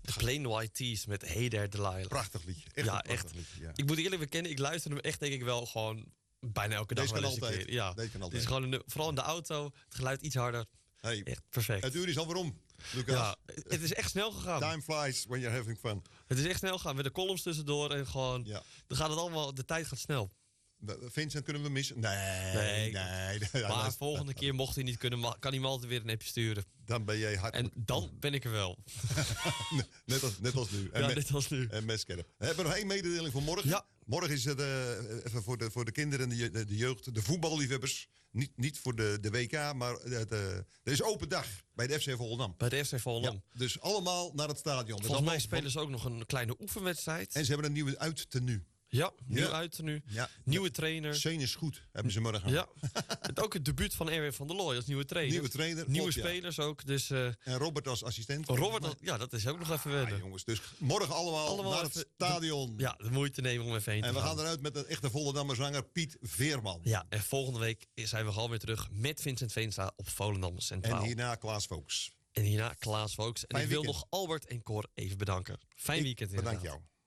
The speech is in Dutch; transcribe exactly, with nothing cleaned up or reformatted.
De Plain White Tees met Hey There Delilah. Prachtig liedje. Echt ja, een prachtig echt. liedje. Ja. Ik moet eerlijk bekennen, ik luister hem echt denk ik wel gewoon bijna elke dag. Deze kan wel eens een altijd. keer. Ja. Deze kan Het altijd. is gewoon een, vooral in de auto, het geluid iets harder. Hey, Echt perfect. het uur is alweer om, Lucas. Ja, het is echt snel gegaan. Time flies when you're having fun. Het is echt snel gegaan met de columns tussendoor en gewoon. Ja. Dan gaat het allemaal, de tijd gaat snel. Vincent kunnen we missen? Nee, Nee. nee. nee. Maar de volgende keer mocht hij niet kunnen, ma- kan hij me altijd weer een appje sturen. Dan ben jij hartelijk. En dan ben ik er wel. net, als, net als nu. En Ja, met, net als nu. En met scherp. We hebben nog één mededeling voor morgen. Ja. Morgen is het uh, even voor de, voor de kinderen en de, de, de jeugd, de voetballiefhebbers. Niet, niet voor de, de W K, maar de, de, er is open dag bij de F C Volendam. Bij de F C Volendam. Ja, dus allemaal naar het stadion. Volgens mij spelen ze ook nog een kleine oefenwedstrijd. En ze hebben een nieuwe uittenu. Ja, nieuw Ja. uit nu. Ja. Nieuwe trainer. Seen is goed, hebben ze morgen. Ja. Het ook het debuut van Erwin van der Looy als nieuwe trainer. Nieuwe trainer, Nieuwe klopt, ja. spelers ook. Dus, uh, En Robert als assistent. Robert, dat, ja, dat is ook nog even wennen. Ja, jongens, dus morgen allemaal, Allemaal naar even het stadion. De, ja, de moeite nemen om even heen en te we gaan. gaan eruit met een echte Volendammer zanger, Piet Veerman. Ja, en volgende week zijn we gewoon weer terug met Vincent Veenstra op Volendam Centraal. En hierna Klaas Volks. En hierna Klaas Volks. En Fijn ik wil weekend. nog Albert en Cor even bedanken. Fijn Ik weekend. bedank inderdaad. jou.